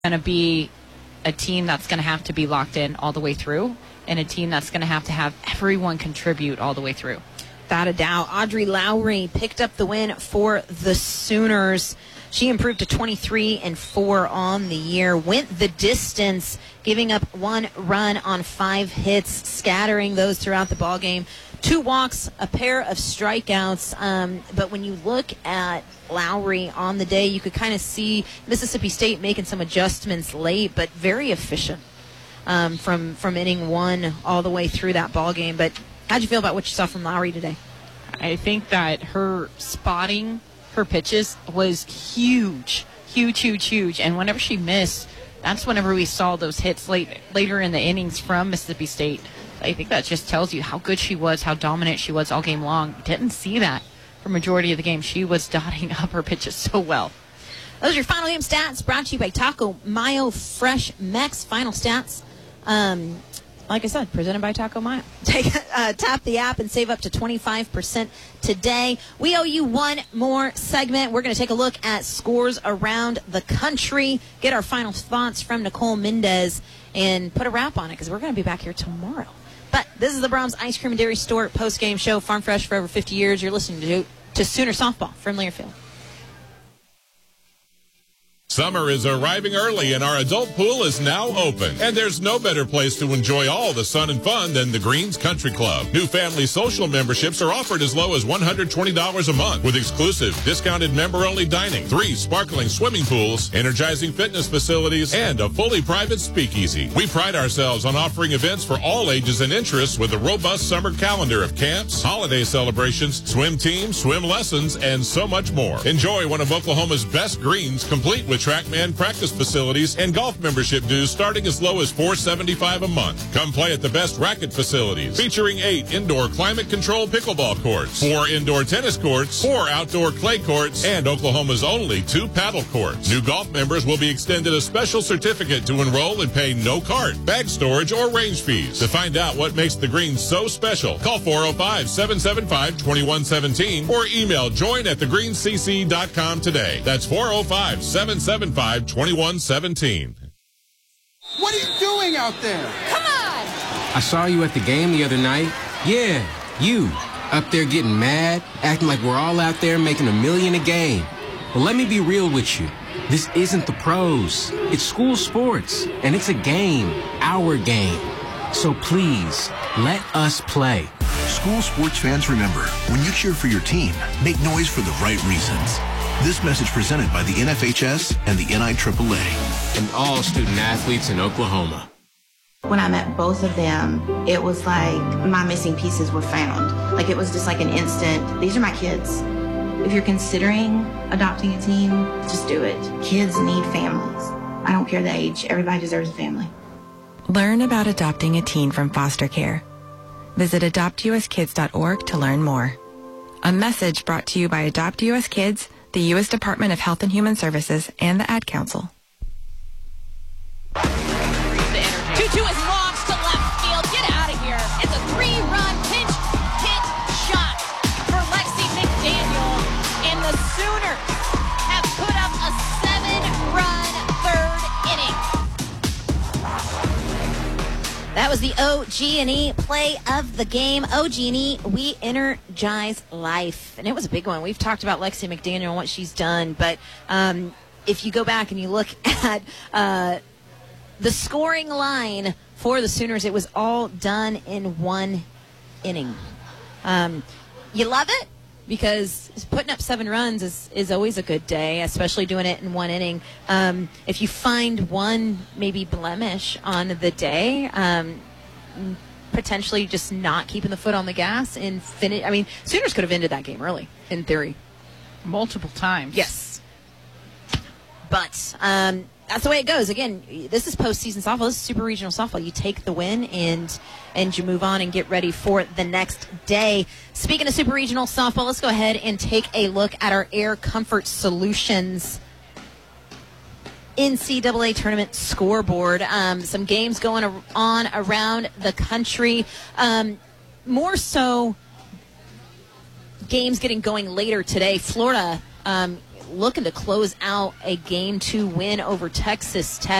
going to be a team that's going to have to be locked in all the way through, and a team that's going to have everyone contribute all the way through. Without a doubt. Audrey Lowry picked up the win for the Sooners. She improved to 23-4 on the year, went the distance, giving up 1 run on 5 hits, scattering those throughout the ballgame. 2 walks, a pair of strikeouts. But when you look at Lowry on the day, you could kind of see Mississippi State making some adjustments late, but very efficient from inning 1 all the way through that ballgame. But how'd you feel about what you saw from Lowry today? I think that her spotting her pitches was huge. And whenever she missed, that's whenever we saw those hits later in the innings from Mississippi State. I think that just tells you how good she was, how dominant she was all game long. Didn't see that for majority of the game. She was dotting up her pitches so well. Those are your final game stats brought to you by Taco Mayo Fresh Mex. Final stats. Like I said, presented by Taco Mayo. Tap the app and save up to 25% today. We owe you one more segment. We're going to take a look at scores around the country, get our final thoughts from Nicole Mendez, and put a wrap on it because we're going to be back here tomorrow. But this is the Brahms Ice Cream and Dairy Store post-game show. Farm Fresh for over 50 years. You're listening to Sooner Softball from Learfield. Summer is arriving early and our adult pool is now open. And there's no better place to enjoy all the sun and fun than the Greens Country Club. New family social memberships are offered as low as $120 a month with exclusive discounted member-only dining, 3 sparkling swimming pools, energizing fitness facilities, and a fully private speakeasy. We pride ourselves on offering events for all ages and interests with a robust summer calendar of camps, holiday celebrations, swim teams, swim lessons, and so much more. Enjoy one of Oklahoma's best greens, complete with TrackMan practice facilities and golf membership dues starting as low as $475 a month. Come play at the best racket facilities, featuring 8 indoor climate-controlled pickleball courts, 4 indoor tennis courts, 4 outdoor clay courts, and Oklahoma's only 2 paddle courts. New golf members will be extended a special certificate to enroll and pay no cart, bag storage, or range fees. To find out what makes the Greens so special, call 405-775-2117 or email join@thegreenscc.com today. That's 405-775-2117. What are you doing out there? Come on! I saw you at the game the other night. Yeah, you. Up there getting mad, acting like we're all out there making $1 million a game. Well, let me be real with you. This isn't the pros. It's school sports, and it's a game, our game. So please, let us play. School sports fans, remember, when you cheer for your team, make noise for the right reasons. This message presented by the NFHS and the NIAAA. And all student athletes in Oklahoma. When I met both of them, it was like my missing pieces were found. Like it was just like an instant, these are my kids. If you're considering adopting a teen, just do it. Kids need families. I don't care the age. Everybody deserves a family. Learn about adopting a teen from foster care. Visit adoptuskids.org to learn more. A message brought to you by Adopt U.S. Kids, the U.S. Department of Health and Human Services, and the Ad Council. 2-2 is launched to left field. Get out of here. It's a 3-run pinch hit shot for Lexi McDaniel. And the Sooners have put up a 7-run third inning. That was the OG&E play of the game. OG&E, we energize life. And it was a big one. We've talked about Lexi McDaniel and what she's done. But if you go back and you look at the scoring line for the Sooners, it was all done in 1 inning. You love it because putting up 7 runs is always a good day, especially doing it in 1 inning. If you find one maybe blemish on the day, potentially just not keeping the foot on the gas and finish. I mean, Sooners could have ended that game early, in theory. Multiple times. Yes. But that's the way it goes. Again, this is postseason softball. This is super regional softball. You take the win and you move on and get ready for the next day. Speaking of super regional softball, let's go ahead and take a look at our Air Comfort Solutions NCAA tournament scoreboard. Some games going on around the country. More so, games getting going later today. Florida looking to close out a Game 2 win over Texas Tech.